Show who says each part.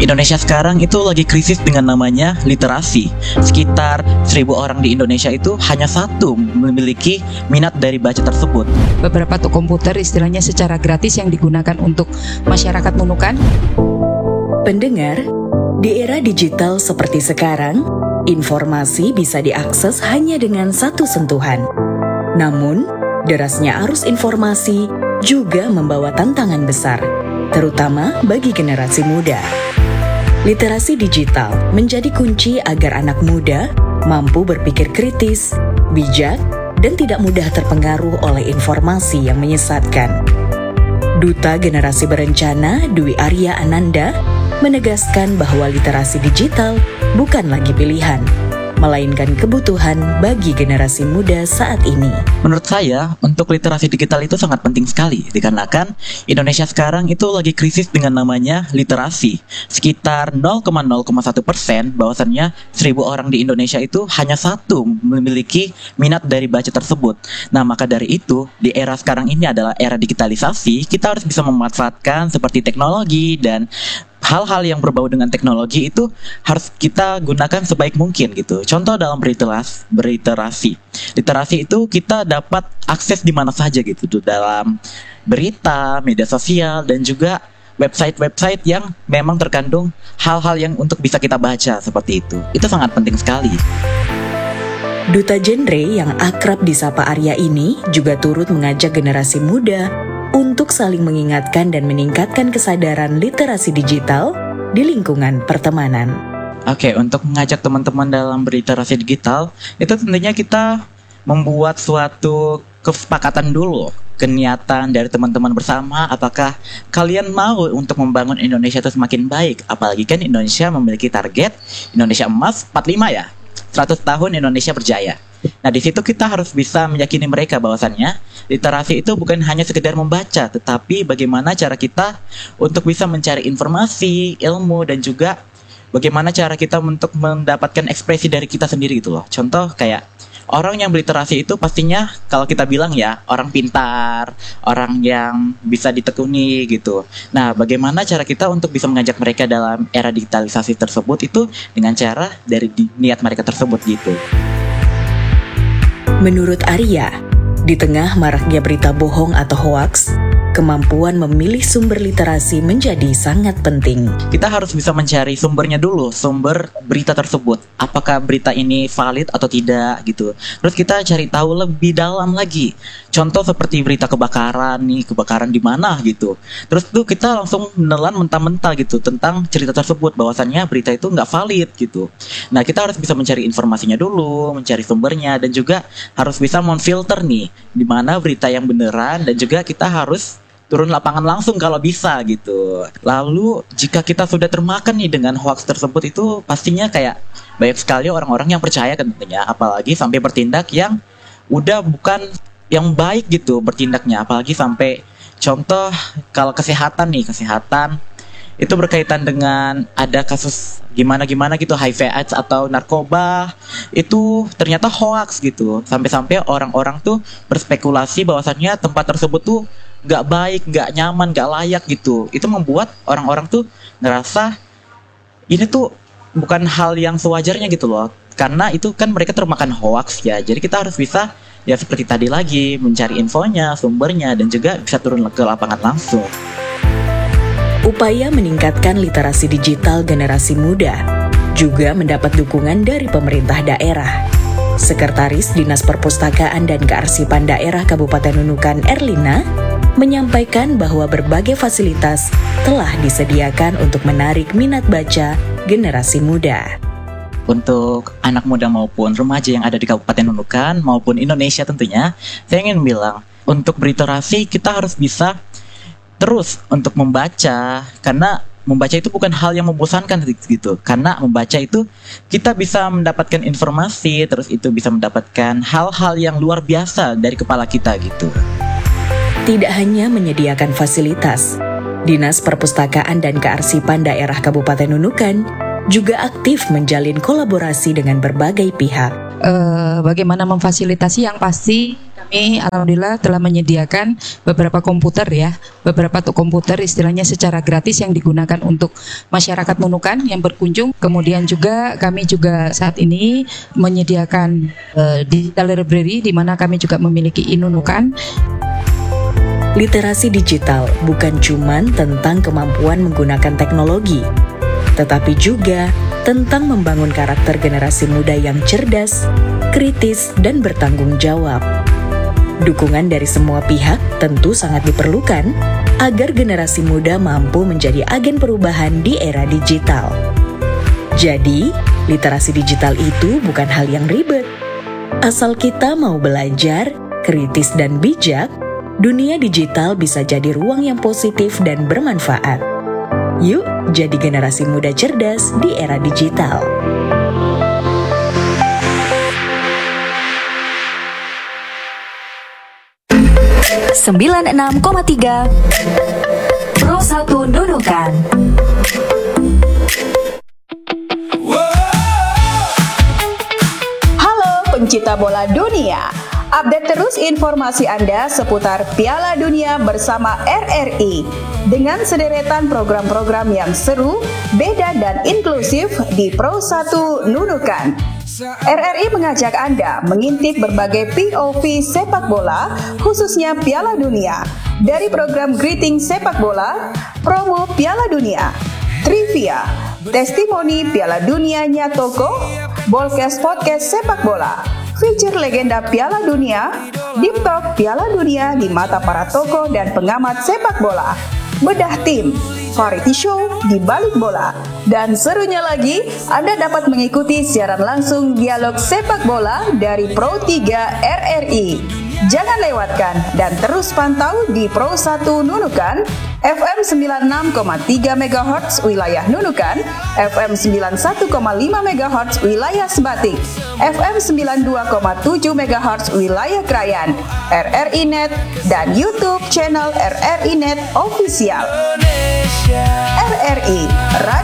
Speaker 1: Indonesia sekarang itu lagi krisis dengan namanya literasi. Sekitar 1.000 orang di Indonesia itu hanya satu memiliki minat dari baca tersebut.
Speaker 2: Beberapa tuh komputer istilahnya secara gratis yang digunakan untuk masyarakat Nunukan.
Speaker 3: Pendengar, di era digital seperti sekarang, informasi bisa diakses hanya dengan satu sentuhan. Namun, derasnya arus informasi juga membawa tantangan besar, terutama bagi generasi muda. Literasi digital menjadi kunci agar anak muda mampu berpikir kritis, bijak, dan tidak mudah terpengaruh oleh informasi yang menyesatkan. Duta Generasi Berencana Dwi Arya Ananda menegaskan bahwa literasi digital bukan lagi pilihan, melainkan kebutuhan bagi generasi muda saat ini.
Speaker 1: Menurut saya, untuk literasi digital itu sangat penting sekali, dikarenakan Indonesia sekarang itu lagi krisis dengan namanya literasi. Sekitar 0,01% bahwasannya 1.000 orang di Indonesia itu hanya satu memiliki minat dari baca tersebut. Nah, maka dari itu, di era sekarang ini adalah era digitalisasi, kita harus bisa memanfaatkan seperti teknologi dan hal-hal yang berbau dengan teknologi itu harus kita gunakan sebaik mungkin gitu. Contoh dalam berliterasi. Literasi itu kita dapat akses di mana saja gitu tuh, dalam berita, media sosial, dan juga website-website yang memang terkandung hal-hal yang untuk bisa kita baca seperti itu. Itu sangat penting sekali.
Speaker 3: Duta Genre yang akrab disapa Arya ini juga turut mengajak generasi muda untuk saling mengingatkan dan meningkatkan kesadaran literasi digital di lingkungan pertemanan.
Speaker 1: Oke, untuk mengajak teman-teman dalam berliterasi digital, itu tentunya kita membuat suatu kesepakatan dulu, keniatan dari teman-teman bersama, apakah kalian mau untuk membangun Indonesia itu semakin baik. Apalagi kan Indonesia memiliki target Indonesia Emas 45 ya, 100 tahun Indonesia berjaya. Nah, di situ kita harus bisa meyakini mereka bahwasannya literasi itu bukan hanya sekedar membaca, tetapi bagaimana cara kita untuk bisa mencari informasi, ilmu, dan juga bagaimana cara kita untuk mendapatkan ekspresi dari kita sendiri gitu loh. Contoh kayak orang yang berliterasi itu pastinya kalau kita bilang ya orang pintar, orang yang bisa ditekuni gitu. Nah, bagaimana cara kita untuk bisa mengajak mereka dalam era digitalisasi tersebut itu dengan cara dari niat mereka tersebut gitu.
Speaker 3: Menurut Arya, di tengah maraknya berita bohong atau hoaks, kemampuan memilih sumber literasi menjadi sangat penting.
Speaker 1: Kita harus bisa mencari sumbernya dulu, sumber berita tersebut. Apakah berita ini valid atau tidak gitu. Terus kita cari tahu lebih dalam lagi. Contoh seperti berita kebakaran nih, kebakaran di mana gitu. Terus tuh kita langsung menelan mentah-mentah gitu tentang cerita tersebut, bahwasannya berita itu nggak valid gitu. Nah, kita harus bisa mencari informasinya dulu, mencari sumbernya, dan juga harus bisa memfilter nih di mana berita yang beneran, dan juga kita harus turun lapangan langsung kalau bisa gitu. Lalu jika kita sudah termakan nih dengan hoax tersebut, itu pastinya kayak banyak sekali orang-orang yang percaya kan tentunya, apalagi sampai bertindak yang udah bukan yang baik gitu bertindaknya, apalagi sampai contoh kalau kesehatan itu berkaitan dengan ada kasus gimana gitu HIV AIDS atau narkoba, itu ternyata hoax gitu. Sampai-sampai orang-orang tuh berspekulasi bahwasannya tempat tersebut tuh gak baik, gak nyaman, gak layak gitu. Itu membuat orang-orang tuh ngerasa ini tuh bukan hal yang sewajarnya gitu loh. Karena itu kan mereka termakan hoax ya. Jadi kita harus bisa ya seperti tadi lagi, mencari infonya, sumbernya, dan juga bisa turun ke lapangan langsung.
Speaker 3: Upaya meningkatkan literasi digital generasi muda juga mendapat dukungan dari pemerintah daerah. Sekretaris Dinas Perpustakaan dan Kearsipan Daerah Kabupaten Nunukan Erlina menyampaikan bahwa berbagai fasilitas telah disediakan untuk menarik minat baca generasi muda.
Speaker 1: Untuk anak muda maupun remaja yang ada di Kabupaten Nunukan maupun Indonesia tentunya, saya ingin bilang, untuk berliterasi kita harus bisa terus untuk membaca, karena membaca itu bukan hal yang membosankan gitu. Karena membaca itu kita bisa mendapatkan informasi, terus itu bisa mendapatkan hal-hal yang luar biasa dari kepala kita gitu.
Speaker 3: Tidak hanya menyediakan fasilitas, Dinas Perpustakaan dan Kearsipan Daerah Kabupaten Nunukan juga aktif menjalin kolaborasi dengan berbagai pihak.
Speaker 2: bagaimana memfasilitasi, yang pasti kami alhamdulillah telah menyediakan beberapa komputer ya, beberapa komputer istilahnya secara gratis yang digunakan untuk masyarakat Nunukan yang berkunjung. Kemudian juga kami juga saat ini menyediakan digital library di mana kami juga memiliki iNunukan.
Speaker 3: Literasi digital bukan cuman tentang kemampuan menggunakan teknologi, tetapi juga tentang membangun karakter generasi muda yang cerdas, kritis, dan bertanggung jawab. Dukungan dari semua pihak tentu sangat diperlukan agar generasi muda mampu menjadi agen perubahan di era digital. Jadi, literasi digital itu bukan hal yang ribet. Asal kita mau belajar, kritis dan bijak, dunia digital bisa jadi ruang yang positif dan bermanfaat. Yuk, jadi generasi muda cerdas di era digital. (96,3) Pro 1 Nunukan.
Speaker 4: Halo pencinta bola dunia. Update terus informasi Anda seputar Piala Dunia bersama RRI dengan sederetan program-program yang seru, beda dan inklusif di Pro 1 Nunukan. RRI mengajak Anda mengintip berbagai POV sepak bola, khususnya Piala Dunia, dari program Greeting Sepak Bola, promo Piala Dunia, trivia, testimoni Piala Dunianya Toko, Bolcast Podcast Sepak Bola, feature legenda Piala Dunia, Deep Talk Piala Dunia di mata para tokoh dan pengamat sepak bola, bedah tim, variety show di balik bola, dan serunya lagi, Anda dapat mengikuti siaran langsung dialog sepak bola dari Pro 3 RRI. Jangan lewatkan dan terus pantau di Pro 1 Nunukan, FM 96,3 MHz wilayah Nunukan, FM 91,5 MHz wilayah Sebatik, FM 92,7 MHz wilayah Krayan, RRI Net, dan YouTube channel RRI Net Official. RRI,